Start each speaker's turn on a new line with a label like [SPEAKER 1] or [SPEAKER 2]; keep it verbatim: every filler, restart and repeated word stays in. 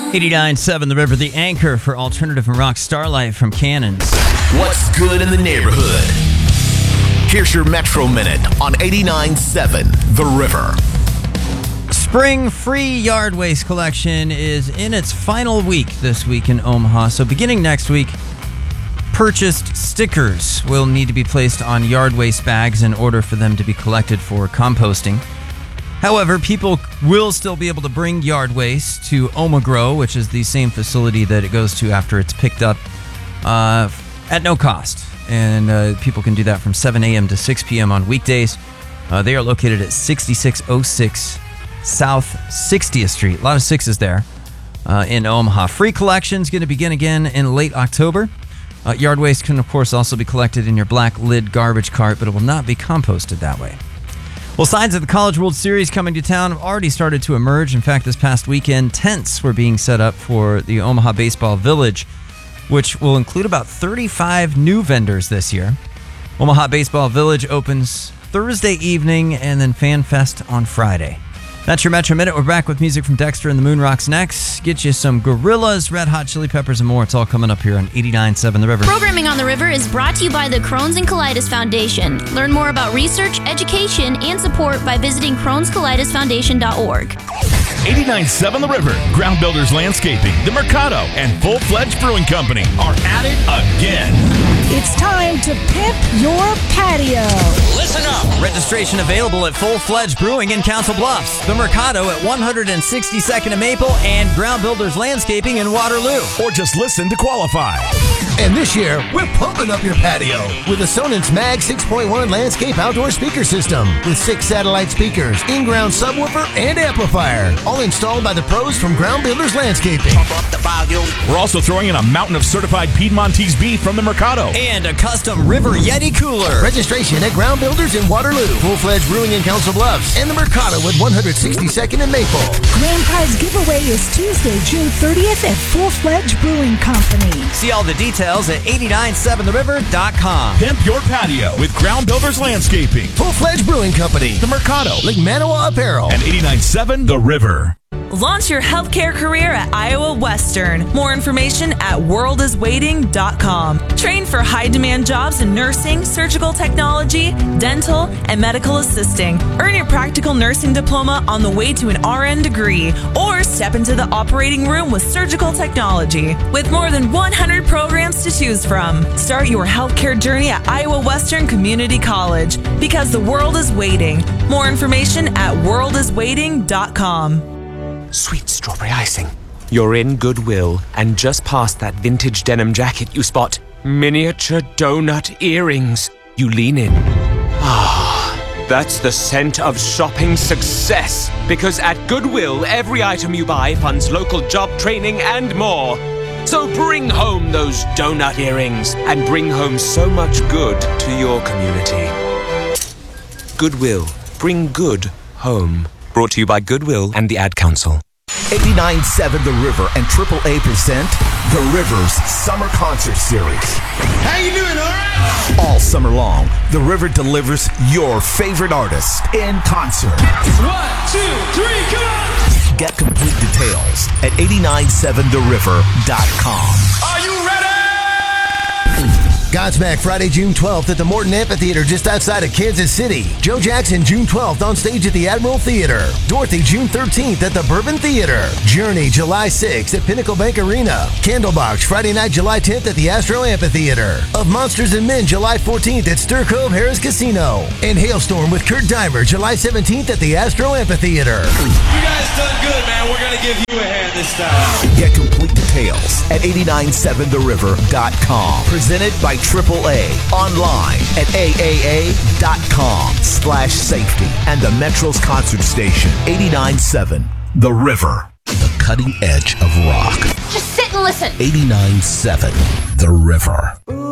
[SPEAKER 1] eighty-nine point seven The River, the anchor for alternative and rock. Starlight from Cannons.
[SPEAKER 2] What's good in the neighborhood? Here's your Metro Minute on eighty-nine point seven The River.
[SPEAKER 1] Spring free yard waste collection is in its final week this week in Omaha. So beginning next week, purchased stickers will need to be placed on yard waste bags in order for them to be collected for composting. However, people will still be able to bring yard waste to Omagrow, which is the same facility that it goes to after it's picked up, uh, at no cost. And uh, people can do that from seven a.m. to six p.m. on weekdays. Uh, they are located at sixty-six oh six South sixtieth Street. A lot of sixes there uh, in Omaha. Free collection is going to begin again in late October. Uh, yard waste can, of course, also be collected in your black lid garbage cart, but it will not be composted that way. Well, signs of the College World Series coming to town have already started to emerge. In fact, this past weekend, tents were being set up for the Omaha Baseball Village, which will include about thirty-five new vendors this year. Omaha Baseball Village opens Thursday evening and then Fan Fest on Friday. That's your Metro Minute. We're back with music from Dexter and the Moon Rocks next. Get you some Gorillaz, Red Hot Chili Peppers, and more. It's all coming up here on eighty-nine point seven The River.
[SPEAKER 3] Programming on the River is brought to you by the Crohn's and Colitis Foundation. Learn more about research, education, and support by visiting crohns colitis foundation dot org.
[SPEAKER 4] eighty-nine point seven The River, Ground Builders Landscaping, The Mercado, and Full Fledged Brewing Company are at it again.
[SPEAKER 5] It's time to pimp your patio.
[SPEAKER 1] Listen up. Registration available at Full Fledged Brewing in Council Bluffs, The Mercado at one sixty-second and Maple, and Ground Builders Landscaping in Waterloo.
[SPEAKER 4] Or just listen to qualify.
[SPEAKER 2] And this year, we're pumping up your patio with a Sonance Mag six point one landscape outdoor speaker system with six satellite speakers, in-ground subwoofer, and amplifier, all installed by the pros from Ground Builders Landscaping.
[SPEAKER 6] Pump up the volume.
[SPEAKER 4] We're also throwing in a mountain of certified Piedmontese beef from the Mercado.
[SPEAKER 1] And a custom River Yeti cooler.
[SPEAKER 2] Registration at Ground Builders in Waterloo, Full Fledged Brewing in Council Bluffs, and the Mercado at one sixty-second and Maple.
[SPEAKER 5] Grand prize giveaway is Tuesday, June thirtieth at Full Fledged Brewing Company.
[SPEAKER 1] See all the details at eighty-nine seven the river dot com.
[SPEAKER 4] Pimp your patio with Ground Builders Landscaping,
[SPEAKER 2] Full Fledged Brewing Company,
[SPEAKER 4] the Mercado,
[SPEAKER 2] Lake Manawa Apparel,
[SPEAKER 4] and eighty-nine point seven The River.
[SPEAKER 7] Launch your healthcare career at Iowa Western. More information at world is waiting dot com. Train for high-demand jobs in nursing, surgical technology, dental, and medical assisting. Earn your practical nursing diploma on the way to an R N degree, or step into the operating room with surgical technology. With more than one hundred programs to choose from, start your healthcare journey at Iowa Western Community College, because the world is waiting. More information at world is waiting dot com.
[SPEAKER 8] Sweet strawberry icing. You're in Goodwill, and just past that vintage denim jacket you spot miniature donut earrings. You lean in. Ah, that's the scent of shopping success. Because at Goodwill, every item you buy funds local job training and more. So bring home those donut earrings and bring home so much good to your community. Goodwill. Bring good home. Brought to you by Goodwill and the Ad Council.
[SPEAKER 2] eighty-nine point seven The River and triple A present The River's Summer Concert Series.
[SPEAKER 6] How you doing, all right?
[SPEAKER 2] All summer long, The River delivers your favorite artist in concert.
[SPEAKER 6] One, two, three, come on!
[SPEAKER 2] Get complete details at eighty-nine point seven the river dot com.
[SPEAKER 6] Are you ready?
[SPEAKER 2] Godsmack Friday, June twelfth at the Morton Amphitheater just outside of Kansas City. Joe Jackson, June twelfth on stage at the Admiral Theater. Dorothy, June thirteenth at the Bourbon Theater. Journey, July sixth at Pinnacle Bank Arena. Candlebox, Friday night, July tenth at the Astro Amphitheater. Of Monsters and Men, July fourteenth at Stir Cove Harris Casino. And Hailstorm with Kurt Dimer, July seventeenth at the Astro Amphitheater.
[SPEAKER 6] You guys done good, man. We're going to give you a hand this time.
[SPEAKER 2] Get complete details at eighty-nine point seven the river dot com. Presented by triple A. Online at A A A dot com slash safety. And the Metro's concert station, eighty-nine point seven The River. The cutting edge of rock.
[SPEAKER 3] Just sit and listen.
[SPEAKER 2] eighty-nine point seven The River.